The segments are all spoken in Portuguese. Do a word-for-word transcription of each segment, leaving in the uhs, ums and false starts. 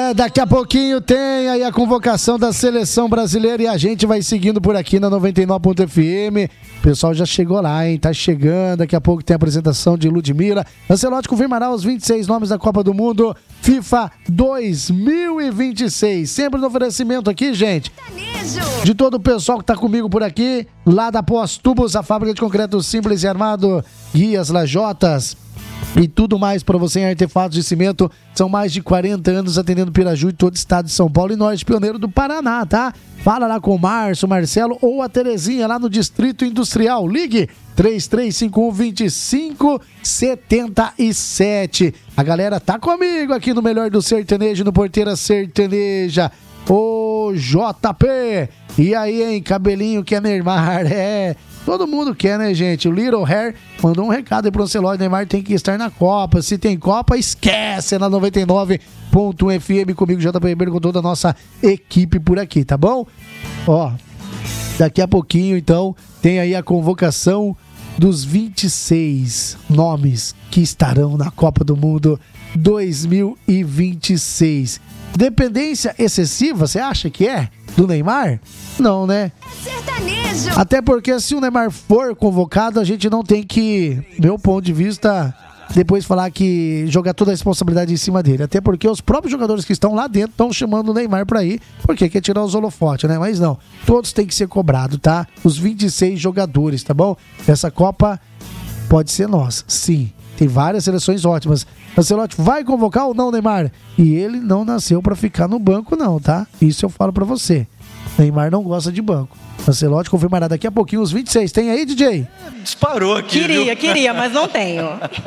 É, daqui a pouquinho tem aí a convocação da seleção brasileira e a gente vai seguindo por aqui na noventa e nove ponto F M. O pessoal já chegou lá, hein? Tá chegando. Daqui a pouco tem a apresentação de Ludmilla. Ancelotti confirmará os vinte e seis nomes da Copa do Mundo FIFA dois mil e vinte e seis. Sempre no oferecimento aqui, gente, de todo o pessoal que tá comigo por aqui, lá da Pós-Tubos, a fábrica de concreto simples e armado, guias, lajotas e tudo mais para você em artefatos de cimento. São mais de quarenta anos atendendo Piraju e todo o estado de São Paulo e Norte Pioneiro do Paraná, tá? Fala lá com o Márcio, Marcelo ou a Terezinha lá no Distrito Industrial. Ligue três três cinco um, dois cinco sete sete. A galera tá comigo aqui no Melhor do Sertanejo, no Porteira Sertaneja. Ô J P, e aí, hein? Cabelinho que é Neymar, é... Todo mundo quer, né, gente? O Little Hair mandou um recado aí pro Ancelotti. Neymar tem que estar na Copa. Se tem Copa, esquece. É na noventa e nove ponto F M comigo, J P Ribeiro, com toda a nossa equipe por aqui, tá bom? Ó, daqui a pouquinho, então, tem aí a convocação dos vinte e seis nomes que estarão na Copa do Mundo dois mil e vinte e seis. Dependência excessiva, você acha que é? Do Neymar? Não, né? Sertanejo. Até porque se o Neymar for convocado, a gente não tem que, meu ponto de vista, depois falar que jogar toda a responsabilidade em cima dele. Até porque os próprios jogadores que estão lá dentro estão chamando o Neymar pra ir, porque quer tirar os holofotes, né? Mas não, todos têm que ser cobrados, tá? Os vinte e seis jogadores, tá bom? Essa Copa pode ser nossa, sim. Tem várias seleções ótimas. Ancelotti vai convocar ou não, Neymar? E ele não nasceu pra ficar no banco, não, tá? Isso eu falo pra você. Neymar não gosta de banco. Ancelotti confirmará daqui a pouquinho os vinte e seis. Tem aí, D J? Disparou aqui, Queria, viu? queria, mas não tenho.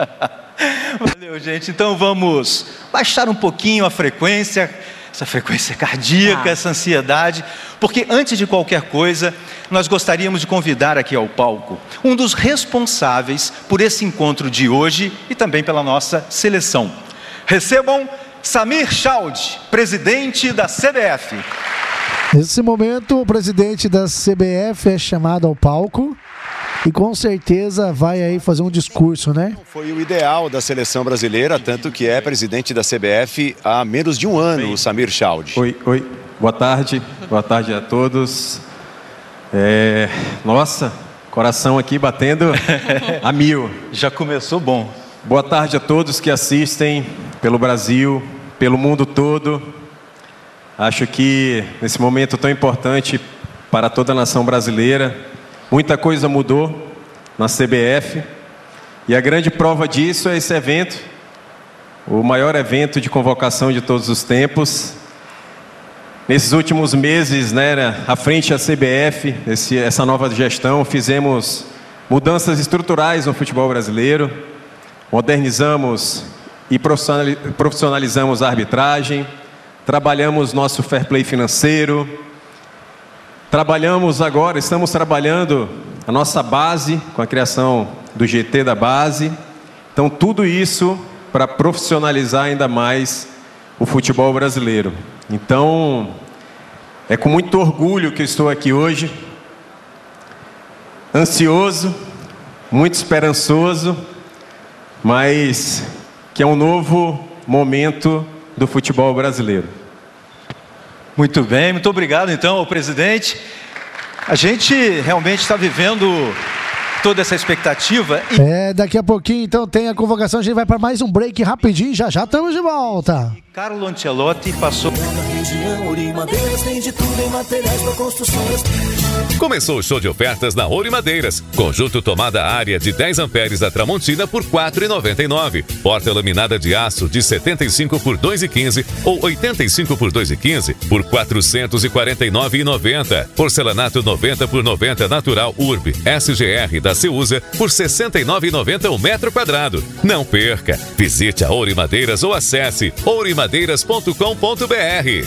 Valeu, gente. Então vamos baixar um pouquinho a frequência, essa frequência cardíaca, ah. essa ansiedade, porque antes de qualquer coisa, nós gostaríamos de convidar aqui ao palco um dos responsáveis por esse encontro de hoje e também pela nossa seleção. Recebam Samir Chaud, presidente da C B F. Nesse momento, o presidente da C B F é chamado ao palco e com certeza vai aí fazer um discurso, né? Foi o ideal da seleção brasileira, tanto que é presidente da C B F há menos de um ano, o Samir Chaud. Oi, oi, boa tarde, boa tarde a todos. É... Nossa, coração aqui batendo a mil. Já começou bom. Boa tarde a todos que assistem pelo Brasil, pelo mundo todo. Acho que nesse momento tão importante para toda a nação brasileira, muita coisa mudou na C B F e a grande prova disso é esse evento, o maior evento de convocação de todos os tempos. Nesses últimos meses, né, à frente da C B F, esse, essa nova gestão, fizemos mudanças estruturais no futebol brasileiro, modernizamos e profissionalizamos a arbitragem, trabalhamos nosso fair play financeiro, trabalhamos agora, estamos trabalhando a nossa base, com a criação do G T da base. Então, tudo isso para profissionalizar ainda mais o futebol brasileiro. Então, é com muito orgulho que eu estou aqui hoje, ansioso, muito esperançoso, mas que é um novo momento do futebol brasileiro. Muito bem, muito obrigado então ao presidente. A gente realmente está vivendo toda essa expectativa. E... É, daqui a pouquinho então tem a convocação, a gente vai para mais um break rapidinho, já já estamos de volta. Carlo Ancelotti passou... Começou o show de ofertas na Ouro e Madeiras. Conjunto tomada área de dez amperes da Tramontina por quatro reais e noventa e nove centavos. Porta laminada de aço de setenta e cinco por dois reais e quinze centavos ou oitenta e cinco por dois reais e quinze centavos por quatrocentos e quarenta e nove reais e noventa centavos. Porcelanato noventa por noventa natural Urb S G R da Ceusa por sessenta e nove reais e noventa centavos o metro quadrado. Não perca! Visite a Ouro e Madeiras ou acesse ouro e madeiras ponto com ponto b r.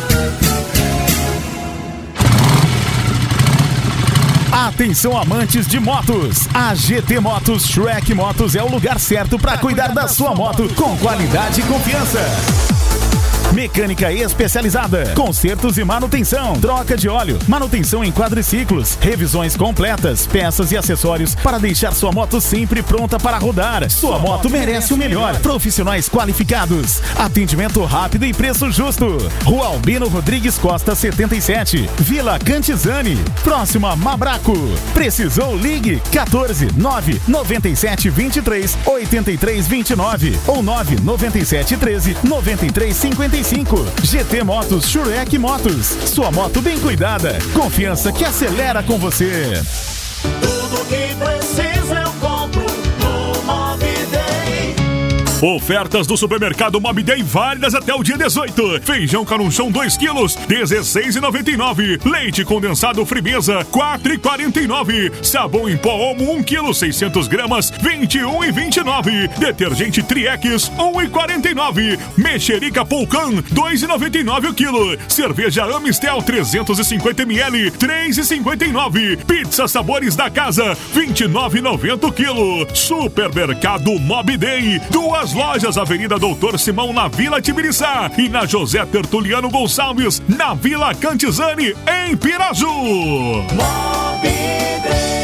Atenção amantes de motos, a G T Motos Shrek Motos é o lugar certo para cuidar da sua moto com qualidade e confiança. Mecânica especializada, consertos e manutenção, troca de óleo, manutenção em quadriciclos, revisões completas, peças e acessórios para deixar sua moto sempre pronta para rodar. Sua moto merece o melhor. Profissionais qualificados, atendimento rápido e preço justo. Rua Albino Rodrigues Costa setenta e sete, Vila Cantizani, próximo a Mabraco. Precisou, ligue quatorze, nove, noventa e sete, vinte e três, oitenta e três, vinte e nove ou nove, noventa e sete, treze, noventa e três, cinquenta e cinco. G T Motos Shurek Motos. Sua moto bem cuidada. Confiança que acelera com você. Tudo que preciso eu compro no Mobday. Ofertas do supermercado Mobday válidas até o dia dezoito. Feijão carunchão dois quilos, dezesseis reais e noventa e nove centavos. Leite condensado Frimeza, quatro reais e quarenta e nove centavos. Sabão em pó Omo um quilo, seiscentos gramas, vinte e um reais e vinte e nove centavos. Detergente Triex, um real e quarenta e nove centavos. Mexerica Polcan, dois reais e noventa e nove centavos o quilo. Cerveja Amistel trezentos e cinquenta mililitros, três reais e cinquenta e nove centavos. Pizza Sabores da Casa, vinte e nove reais e noventa centavos o quilo. Supermercado Mobday, duas lojas, Avenida Doutor Simão, na Vila Tibiriçá, e na José Tertuliano Gonçalves, na Vila Cantizani, em Piraju. Mobday.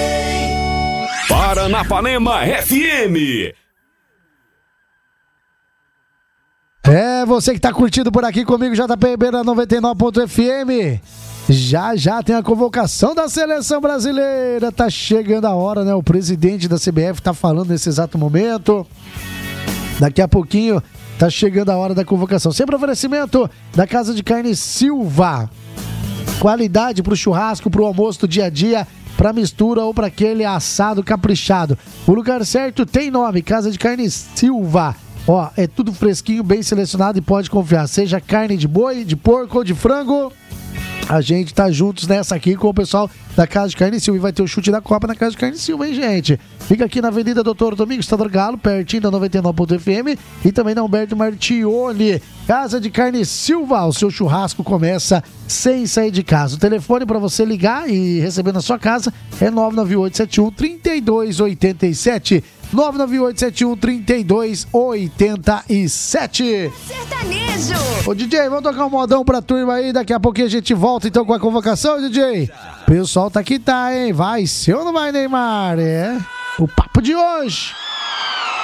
Paranapanema F M. É, você que tá curtindo por aqui comigo, J P B na noventa e nove ponto F M. Já, já tem a convocação da Seleção Brasileira. Tá chegando a hora, né? O presidente da C B F tá falando nesse exato momento. Daqui a pouquinho tá chegando a hora da convocação. Sempre oferecimento da Casa de Carne Silva. Qualidade pro churrasco, pro almoço do dia a dia, pra mistura ou pra aquele assado caprichado. O lugar certo tem nome, Casa de Carne Silva. Ó, é tudo fresquinho, bem selecionado e pode confiar. Seja carne de boi, de porco ou de frango, a gente tá juntos nessa aqui com o pessoal da Casa de Carne Silva. E vai ter o chute da Copa na Casa de Carne Silva, hein, gente? Fica aqui na Avenida Doutor Domingos Estador Galo, pertinho da noventa e nove ponto F M, e também na Humberto Martione. Casa de Carne Silva, o seu churrasco começa sem sair de casa. O telefone para você ligar e receber na sua casa é nove nove oito sete um, três dois oito sete. nove nove oito sete um, três dois oito sete. Sertanejo. Ô D J, vamos tocar um modão pra turma aí, daqui a pouquinho a gente volta então com a convocação, D J. Pessoal tá que tá, hein? Vai ser ou não vai, Neymar? É o papo de hoje.